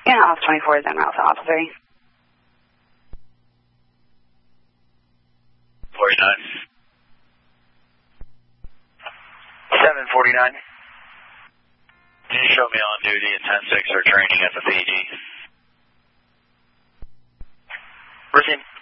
Yeah, Alpha 24 is en route to Alpha 3. 49. 749. Can you show me on duty at 10-6 or training at the PD? Routine.